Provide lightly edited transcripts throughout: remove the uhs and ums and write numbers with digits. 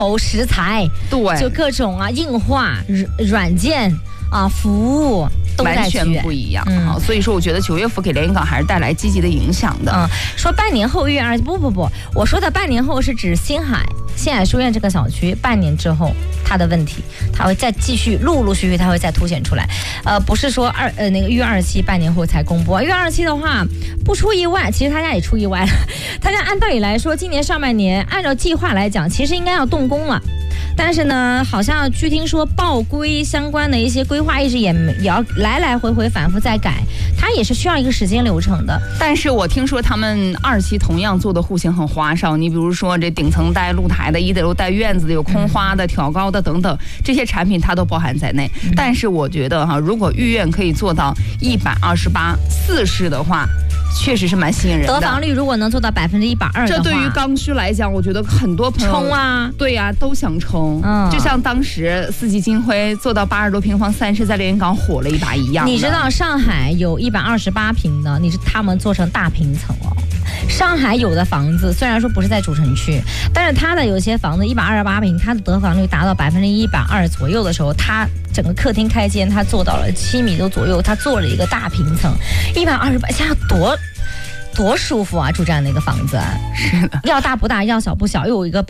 食材， 对， 就各种硬化软件服务都在完全不一样。所以说我觉得9月份给连云港还是带来积极的影响的。 说半年后1月20不，我说的半年后是指新海书院这个小区半年之后它的问题，它会再继续陆续它会再凸显出来。不是说那个1月27半年后才公布。1月27的话不出意外，其实他家也出意外了。他家按道理来说今年上半年按照计划来讲其实应该要动工了，但是呢好像据听说报规相关的一些规划一直也要来回反复再改，它也是需要一个时间流程的。 但是我听说他们2期同样做的户型很花哨，你比如说这顶层带露台的1楼带院子的有空花的挑高的等等，这些产品它都包含在内。但是我觉得如果御苑可以做到128/4室的话，确实是蛮吸引人的。 得房率如果能做到120%的话， 这对于刚需来讲，我觉得很多朋友冲啊， 对呀，都想冲。就像当时4季金辉做到80多平方3室，在连云港火了一把一样。 你知道上海有128平的，他们做成大平层哦。上海有的房子虽然说不是在主城区，但是它的有些房子128平，它的得房率达到120%左右的时候，它整个客厅开间它做到了7米多左右，它做了一个大平层，128，现在多舒服啊！住这样的一个房子， 是的， 要大不大，要小不小，又有一个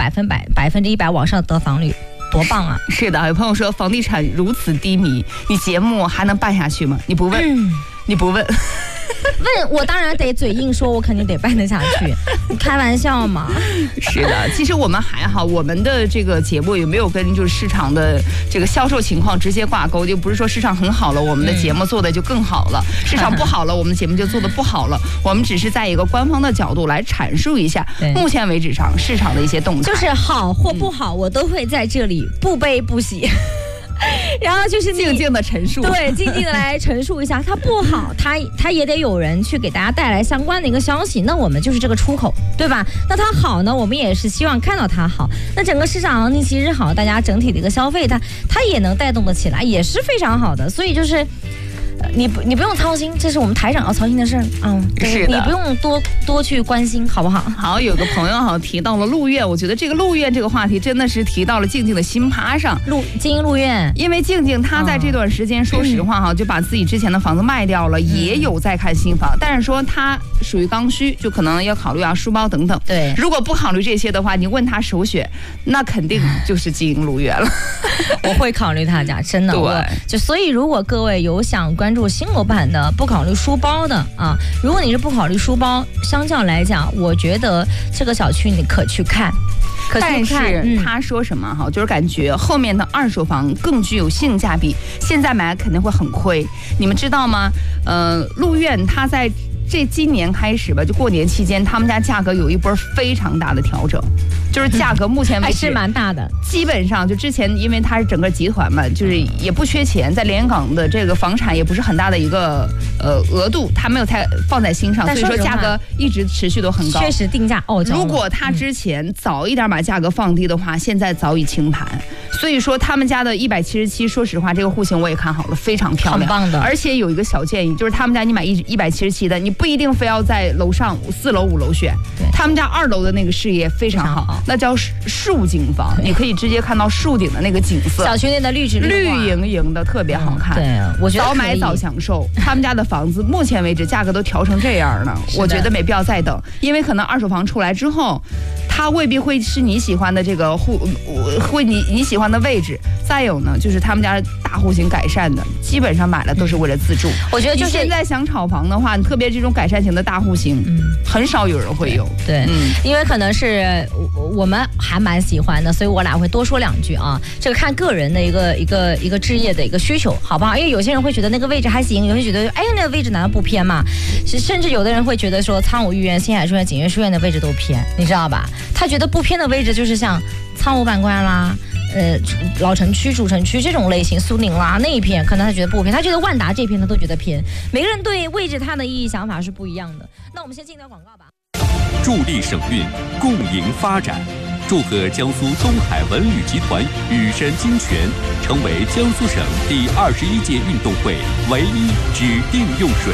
100%往上的得房率，多棒啊！ 是的，有朋友说房地产如此低迷，你节目还能办下去吗？你不问，你不问。 问我当然得嘴硬说，我肯定得办得下去。你开玩笑吗？ 是的，其实我们还好，我们的这个节目也没有跟就是市场的这个销售情况直接挂钩，就不是说市场很好了，我们的节目做的就更好了；市场不好了，我们的节目就做的不好了。我们只是在一个官方的角度来阐述一下目前为止上市场的一些动态， 就是好或不好，我都会在这里不悲不喜。然后就是静静的陈述， 对，静静的来陈述一下，它不好，它也得有人去给大家带来相关的一个消息，那我们就是这个出口，对吧？那它好呢，我们也是希望看到它好，那整个市场行情其实好，大家整体的一个消费，它也能带动的起来，也是非常好的，所以就是。你不用操心，这是我们台长要操心的事儿是的， 你不用多去关心，好不好？ 好，有个朋友提到了鹿苑，我觉得这个鹿苑这个话题真的是提到了静静的心趴上。 金鹰鹿苑， 因为静静她在这段时间，说实话就把自己之前的房子卖掉了，也有在看新房，但是说她属于刚需，就可能要考虑书包等等。 对， 如果不考虑这些的话，你问她首选，那肯定就是金鹰鹿苑了。 我会考虑他家，真的。 对， 所以如果各位有想关注新楼盘的，不考虑书包的如果你是不考虑书包，相较来讲，我觉得这个小区你可去看。 但是他说什么就是感觉后面的2手房更具有性价比，现在买肯定会很亏。你们知道吗？鹿苑它在今年开始吧，就过年期间，他们家价格有一波非常大的调整，就是价格目前为止还是蛮大的。 基本上就之前因为它是整个集团嘛，就是也不缺钱，在连云港的这个房产也不是很大的一个额度，它没有太放在心上，所以说价格一直持续都很高。 确实定价如果他之前早一点把价格放低的话，现在早已清盘。所以说他们家的177，说实话这个户型我也看好了，非常漂亮， 很棒的。 而且有一个小建议，就是他们家你买177的，你不一定非要在楼上4楼5楼选，他们家2楼的那个视野非常好，那叫竖景房，你可以直接看到树顶的那个景色， 小区内的绿莹莹的，特别好看。 对，我觉得早买早享受。他们家的房子目前为止价格都调成这样了，我觉得没必要再等，因为可能2手房出来之后，它未必会是你喜欢的这个你喜欢的位置。再有呢，就是他们家大户型改善的，基本上买了都是为了自住。 我觉得就是现在想炒房的话，特别这种改善型的大户型，很少有人会有。 对，因为可能是我们还蛮喜欢的，所以我俩会多说2句啊。这个看个人的一个置业的一个需求，好不好？因为有些人会觉得那个位置还行，有些人觉得哎呀那个位置难道不偏吗？甚至有的人会觉得说苍梧御苑、新海书院、景悦书院的位置都偏，你知道吧？他觉得不偏的位置就是像苍梧板块啦。老城区、主城区这种类型，苏宁啦那一片，可能他觉得不偏，他觉得万达这片他都觉得偏。每个人对位置他的意义想法是不一样的。那我们先进一段广告吧。 助力省运，共赢发展。祝贺江苏东海文旅集团羽山金泉成为江苏省第21届运动会唯一指定用水。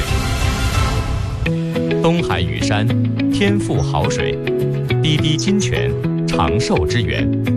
东海羽山天赋好水，滴滴金泉长寿之源。